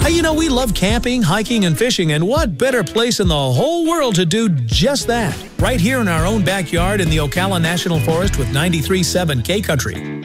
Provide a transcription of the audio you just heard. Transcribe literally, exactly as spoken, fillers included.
Hey, you know, we love camping, hiking, and fishing, and what better place in the whole world to do just that? Right here in our own backyard in the Ocala National Forest with ninety-three point seven K Country.